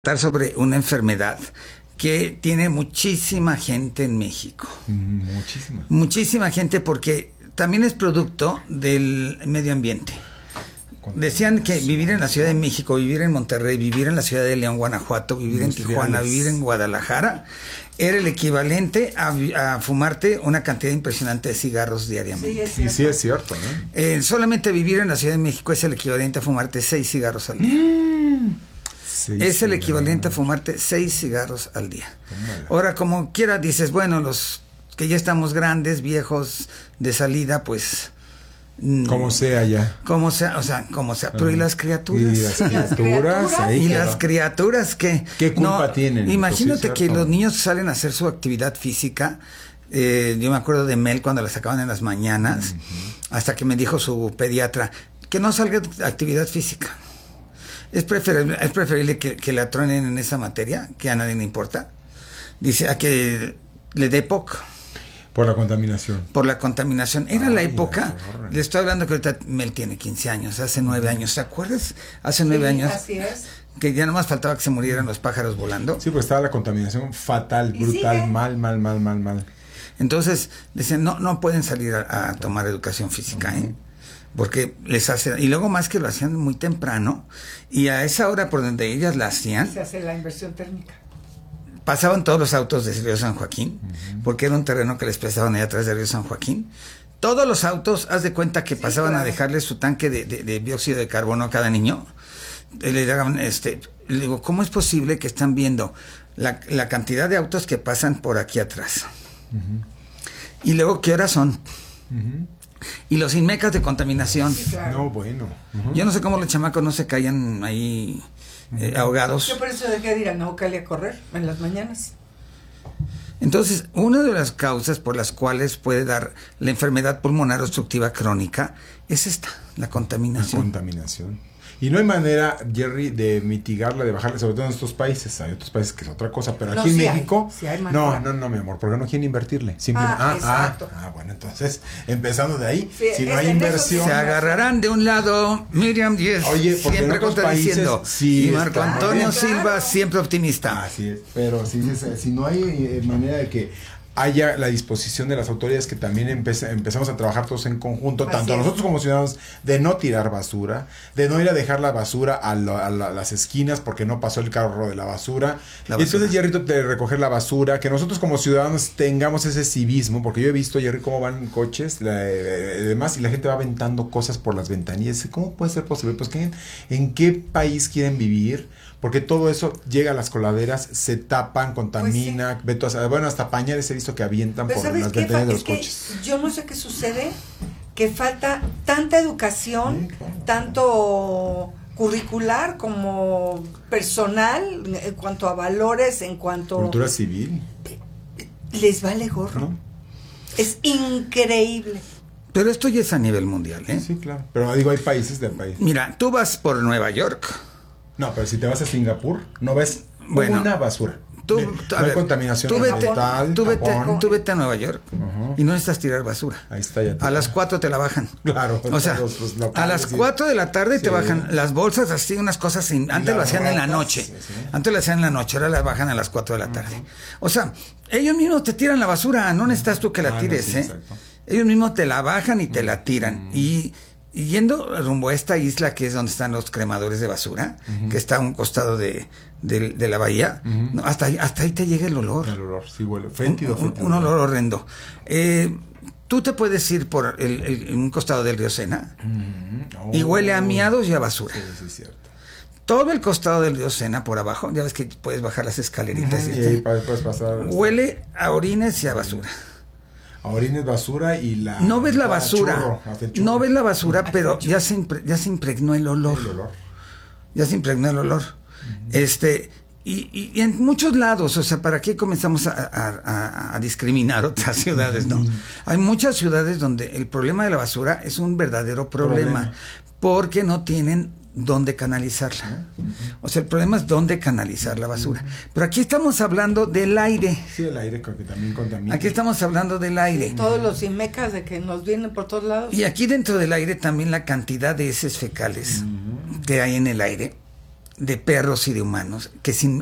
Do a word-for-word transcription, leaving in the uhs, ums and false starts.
Sobre una enfermedad que tiene muchísima gente en México. Muchísima. Muchísima gente, porque también es producto del medio ambiente. Decían que vivir en la Ciudad de México, vivir en Monterrey, vivir en la ciudad de León, Guanajuato, vivir en Tijuana, vivir en Guadalajara, era el equivalente a, a fumarte una cantidad impresionante de cigarros diariamente. Sí, sí es cierto, ¿no? Eh, solamente vivir en la Ciudad de México es el equivalente a fumarte seis cigarros al día. Mm. Sí, es el sí, equivalente no. a fumarte seis cigarros al día. Tómala. Ahora, como quiera, dices, bueno, los que ya estamos grandes, viejos, de salida, pues... Como sea ya. Como sea, o sea, como sea. Pero ¿y las criaturas? Y las criaturas, ahí ¿Y quedó. las criaturas qué? ¿Qué culpa no, tienen? Imagínate Pues sí, que cierto. los niños salen a hacer su actividad física. Eh, yo me acuerdo de Mel cuando la sacaban en las mañanas, uh-huh. hasta que me dijo su pediatra que no salga de actividad física. Es preferible, es preferible que, que la truenen en esa materia, que a nadie le importa. Dice, a que le dé P O C. Por la contaminación. Por la contaminación. Era Ay, la época, horror. le estoy hablando que ahorita Mel tiene quince años, hace nueve años, ¿te acuerdas? Hace nueve Sí, años. así es. Que ya nomás faltaba que se murieran los pájaros volando. Sí, pues estaba la contaminación fatal, ¿Y brutal, sigue? mal, mal, mal, mal, mal. Entonces, dicen, no, no pueden salir a, a tomar educación física, ¿eh? Porque les hace... Y luego más que lo hacían muy temprano, y a esa hora por donde ellas la hacían, Se hace la inversión térmica. pasaban todos los autos de Río San Joaquín, uh-huh. porque era un terreno que les prestaban allá atrás de Río San Joaquín. Todos los autos, haz de cuenta que Sí, pasaban claro. a dejarle su tanque de, de, de dióxido de carbono a cada niño. Le daban, este, le digo, ¿cómo es posible que están viendo la, la cantidad de autos que pasan por aquí atrás? Uh-huh. Y luego, ¿qué horas son? Uh-huh. Y los inmecas de contaminación. Sí, claro. No, bueno. Uh-huh. Yo no sé cómo los chamacos no se caían ahí eh, ahogados. Yo por eso dejé de ir a Naucali a correr en las mañanas. Entonces, una de las causas por las cuales puede dar la enfermedad pulmonar obstructiva crónica es esta, la contaminación. La contaminación. Y no hay manera, Jerry, de mitigarla, de bajarla, sobre todo en estos países. Hay otros países que es otra cosa, pero No, aquí en sí hay, México... sí hay no, manera. no, no, mi amor, porque no quieren invertirle. Simplemente, Ah, ah, exacto. ah, ah, bueno, entonces, empezando de ahí, Sí, si no es- hay en eso inversión... Se agarrarán de un lado Miriam Díez, Oye, porque en siempre otros contradiciendo, países sí y Marco está- Antonio Claro. Silva, siempre optimista. Así es, pero si, si, si no hay eh, manera de que haya la disposición de las autoridades que también empe- empezamos a trabajar todos en conjunto, Así tanto es. nosotros como ciudadanos, de no tirar basura, de no ir a dejar la basura a, lo- a la- las esquinas porque no pasó el carro de la basura. La Y entonces, basura. Jerry, de recoger la basura, que nosotros como ciudadanos tengamos ese civismo, porque yo he visto, Jerry, cómo van coches, la, eh, demás, y la gente va aventando cosas por las ventanillas. ¿Cómo puede ser posible? Pues, ¿qué, ¿en qué país quieren vivir? Porque todo eso llega a las coladeras, se tapan, contamina, Pues veto a- bueno, hasta pañales he visto que avientan Pero por ¿sabes las qué? ventanillas de Es los que coches. yo no sé qué sucede, que falta tanta educación, Sí, claro. tanto curricular como personal, en cuanto a valores, en cuanto... Cultura civil, Les vale gorro. ¿no? Es increíble. Pero esto ya es a nivel mundial, ¿eh? Sí, claro. Pero digo, hay países del país. Mira, tú vas por Nueva York. No, pero si te vas a Singapur, no ves Bueno, una basura. Tú, Ve- tú- a no hay ver, contaminación tú vete, ambiental, tú vete, tapón. tú vete a Nueva York Ujú. y no necesitas tirar basura. Ahí está ya. A las cuatro te la bajan. Claro. O sea, los- los a locales las y- cuatro de la tarde te Sí. bajan las bolsas así, unas cosas sin, antes las lo hacían en la ropas, noche. sí, sí. Antes lo hacían en la noche, ahora las bajan a las cuatro de la tarde. O sea, ellos mismos te tiran la basura, no necesitas tú que la Ah, no, tires, sí, ¿eh? exacto. Ellos mismos te la bajan y te la tiran. Y, y yendo rumbo a esta isla que es donde están los cremadores de basura, que está a un costado de, de, de la bahía, Ujú. no, hasta, ahí- hasta ahí te llega el olor. El olor, sí huele. Fétido, un, fétido. un olor horrendo. Eh, tú te puedes ir por el, el- un costado del río Sena Ujú. y Oh. huele a miados y a basura. Sí, sí, es cierto. Todo el costado del río Sena por abajo, ya ves que puedes bajar las escaleritas y Y ahí pa- puedes pasar. huele a orines y a basura. A orines, basura y la. No ves la a basura, churro, hace churro. no ves la basura, pero ya se, impre- ya se impregnó el olor. El olor. Ya se impregnó el olor. Este, y, y- y en muchos lados, o sea, ¿para qué comenzamos a, a- a- a discriminar otras ciudades? No. Hay muchas ciudades donde el problema de la basura es un verdadero problema, Problema. porque no tienen dónde canalizarla. O sea, el problema es dónde canalizar la basura. Pero aquí estamos hablando del aire. Sí, el aire que también contamina. Aquí estamos hablando del aire. Todos los imecas de que nos vienen por todos lados. Y aquí dentro del aire también la cantidad de heces fecales que hay en el aire de perros y de humanos, que sin